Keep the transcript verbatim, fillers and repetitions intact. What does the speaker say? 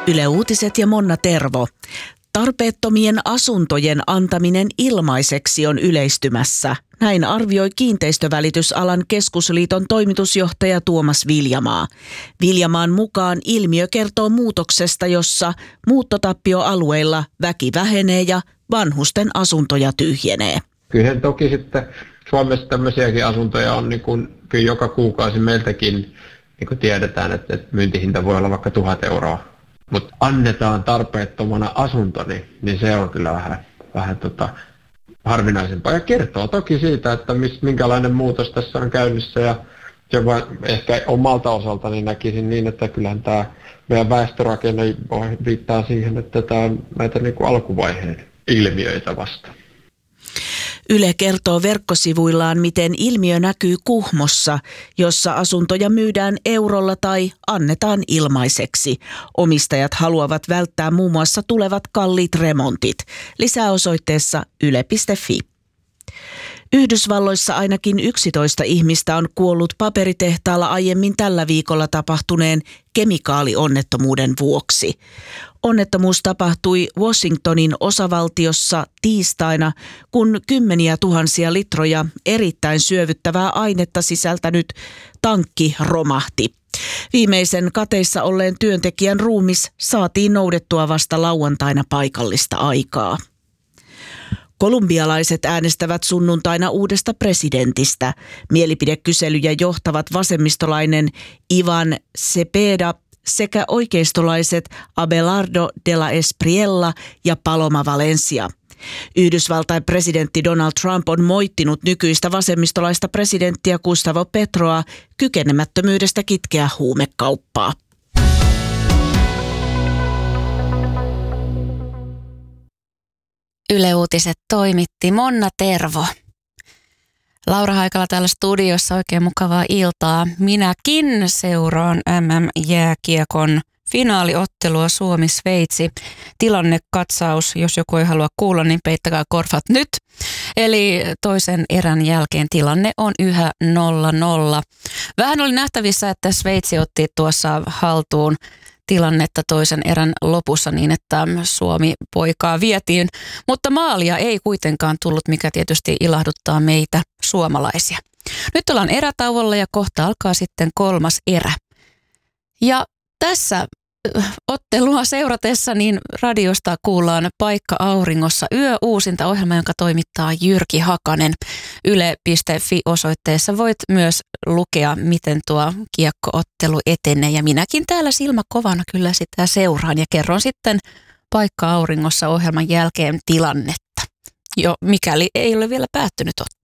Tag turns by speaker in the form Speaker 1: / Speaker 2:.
Speaker 1: Yle Uutiset ja Monna Tervo. Tarpeettomien asuntojen antaminen ilmaiseksi on yleistymässä. Näin arvioi Kiinteistövälitysalan keskusliiton toimitusjohtaja Tuomas Viljamaa. Viljamaan mukaan ilmiö kertoo muutoksesta, jossa muuttotappioalueilla väki vähenee ja vanhusten asuntoja tyhjenee.
Speaker 2: Kyllä toki sitten Suomessa tämmöisiäkin asuntoja on niin kuin, kyllä joka kuukausi meiltäkin niin kuin tiedetään, että, että myyntihinta voi olla vaikka tuhat euroa. Mutta annetaan tarpeettomana asunto, niin, niin se on kyllä vähän, vähän tota, harvinaisempaa. Ja kertoo toki siitä, että mis, minkälainen muutos tässä on käynnissä. Ja jopa ehkä omalta osaltani näkisin niin, että kyllähän tämä meidän väestörakenne viittaa siihen, että tämä on näitä niin kuin alkuvaiheen ilmiöitä vasta.
Speaker 1: Yle kertoo verkkosivuillaan, miten ilmiö näkyy Kuhmossa, jossa asuntoja myydään eurolla tai annetaan ilmaiseksi. Omistajat haluavat välttää muun muassa tulevat kalliit remontit. Lisää osoitteessa yle piste fi. Yhdysvalloissa ainakin yksitoista ihmistä on kuollut paperitehtaalla aiemmin tällä viikolla tapahtuneen kemikaalionnettomuuden vuoksi. Onnettomuus tapahtui Washingtonin osavaltiossa tiistaina, kun kymmeniä tuhansia litroja erittäin syövyttävää ainetta sisältänyt tankki romahti. Viimeisen kateissa olleen työntekijän ruumis saatiin noudettua vasta lauantaina paikallista aikaa. Kolumbialaiset äänestävät sunnuntaina uudesta presidentistä. Mielipidekyselyjä johtavat vasemmistolainen Ivan Cepeda sekä oikeistolaiset Abelardo de la Espriella ja Paloma Valencia. Yhdysvaltain presidentti Donald Trump on moittinut nykyistä vasemmistolaista presidenttiä Gustavo Petroa kykenemättömyydestä kitkeä huumekauppaa.
Speaker 3: Yle Uutiset toimitti Monna Tervo. Laura Haikala täällä studiossa, oikein mukavaa iltaa. Minäkin seuraan M M-jääkiekon finaaliottelua Suomi-Sveitsi. Tilannekatsaus, jos joku ei halua kuulla, niin peittäkää korvat nyt. Eli toisen erän jälkeen tilanne on yhä nolla nolla. Vähän oli nähtävissä, että Sveitsi otti tuossa haltuun tilannetta toisen erän lopussa niin, että Suomi poikaa vietiin, mutta maalia ei kuitenkaan tullut, mikä tietysti ilahduttaa meitä suomalaisia. Nyt ollaan erätauolla ja kohta alkaa sitten kolmas erä. Ja tässä ottelua seuratessa niin radiosta kuullaan Paikka auringossa yö uusinta ohjelma, jonka toimittaa Jyrki Hakanen. yle piste fi osoitteessa voit myös lukea, miten tuo kiekkoottelu etenee. Ja minäkin täällä silmä kovana kyllä sitä seuraan ja kerron sitten Paikka auringossa ohjelman jälkeen tilannetta, jo mikäli ei ole vielä päättynyt ottelu.